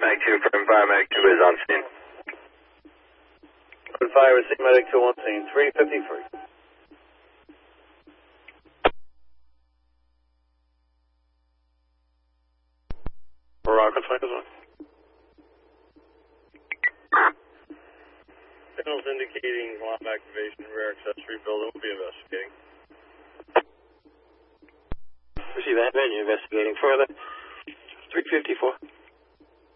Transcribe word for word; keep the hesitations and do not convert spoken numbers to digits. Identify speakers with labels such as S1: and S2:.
S1: Mag two from Fire, Mag two is on scene.
S2: On fire, receive Medic two on scene, three fifty-three.
S3: Rocket flight is on.
S4: Signals indicating alarm activation, rear accessory building. Will be investigating.
S3: Receive that venue investigating further. three fifty-four.